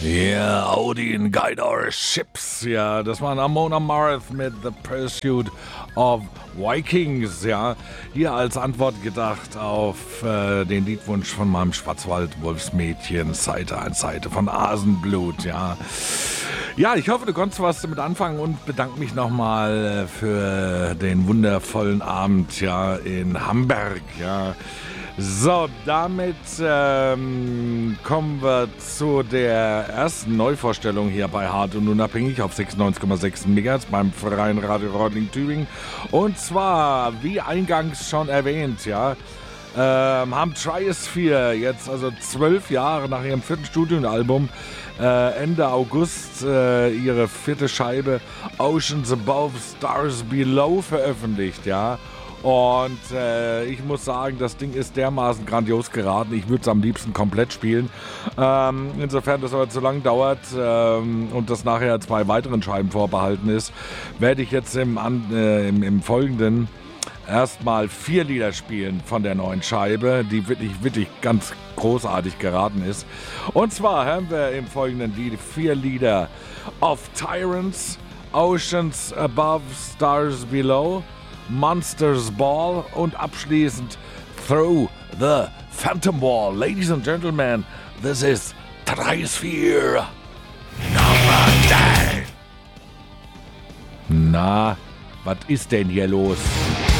Yeah, Odin Guide Our Ships. Ja, das war Amon Amarth mit The Pursuit of Vikings. Ja, hier als Antwort gedacht auf den Liedwunsch von meinem Schwarzwald-Wolfsmädchen, Seite an Seite von Asenblut. Ja, ich hoffe, du konntest was damit anfangen und bedanke mich nochmal für den wundervollen Abend ja, in Hamburg. Ja. So, damit kommen wir zu der ersten Neuvorstellung hier bei Hart und Unabhängig auf 96,6 MHz beim Freien Radio Rodling Tübingen. Und zwar, wie eingangs schon erwähnt, ja, haben Triosphere jetzt, also 12 Jahre nach ihrem 4. Studioalbum, Ende August ihre 4. Scheibe Oceans Above, Stars Below veröffentlicht, ja. Und ich muss sagen, das Ding ist dermaßen grandios geraten. Ich würde es am liebsten komplett spielen. Insofern das aber zu lang dauert und das nachher 2 weiteren Scheiben vorbehalten ist, werde ich jetzt im Folgenden erstmal 4 Lieder spielen von der neuen Scheibe, die wirklich ganz großartig geraten ist. Und zwar hören wir im Folgenden die 4 Lieder Of Tyrants, Oceans Above, Stars Below, Monsters Ball und abschließend Through the Phantom Wall. Ladies and Gentlemen, this is Triosphere Number 10. Na, was ist denn hier los?